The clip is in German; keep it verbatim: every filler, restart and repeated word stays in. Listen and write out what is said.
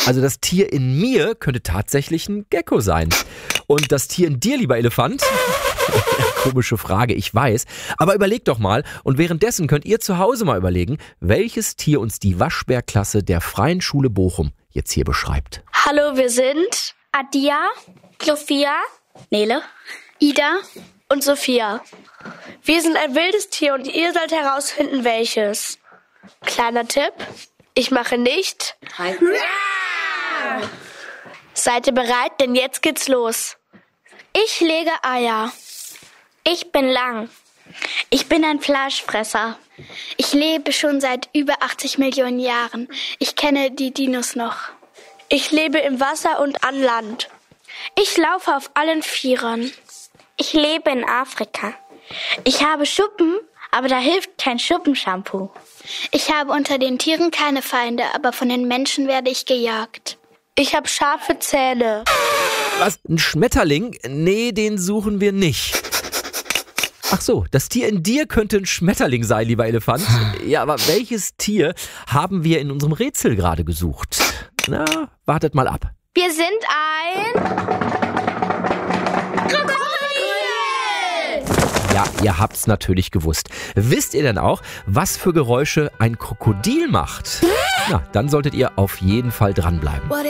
Also das Tier in mir könnte tatsächlich ein Gecko sein. Und das Tier in dir, lieber Elefant? Ja, komische Frage, ich weiß. Aber überleg doch mal. Und währenddessen könnt ihr zu Hause mal überlegen, welches Tier uns die Waschbärklasse der Freien Schule Bochum jetzt hier beschreibt. Hallo, wir sind Adia, Sophia, Nele, Ida und Sophia. Wir sind ein wildes Tier und ihr sollt herausfinden, welches. Kleiner Tipp, ich mache nicht. Ja! Seid ihr bereit? Denn jetzt geht's los. Ich lege Eier. Ich bin lang. Ich bin ein Fleischfresser. Ich lebe schon seit über achtzig Millionen Jahren. Ich kenne die Dinos noch. Ich lebe im Wasser und an Land. Ich laufe auf allen Vieren. Ich lebe in Afrika. Ich habe Schuppen, aber da hilft kein Schuppenshampoo. Ich habe unter den Tieren keine Feinde, aber von den Menschen werde ich gejagt. Ich habe scharfe Zähne. Was? Ein Schmetterling? Nee, den suchen wir nicht. Ach so, das Tier in dir könnte ein Schmetterling sein, lieber Elefant. Ja, aber welches Tier haben wir in unserem Rätsel gerade gesucht? Na, wartet mal ab. Wir sind ein Krokodil! Ja, ihr habt's natürlich gewusst. Wisst ihr denn auch, was für Geräusche ein Krokodil macht? Na, dann solltet ihr auf jeden Fall dranbleiben.